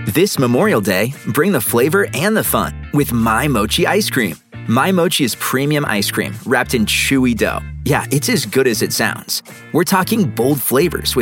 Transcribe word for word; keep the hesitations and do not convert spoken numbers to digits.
This Memorial Day, bring the flavor and the fun with My Mochi ice cream. My Mochi is premium ice cream wrapped in chewy dough. Yeah, it's as good as it sounds. We're talking bold flavors with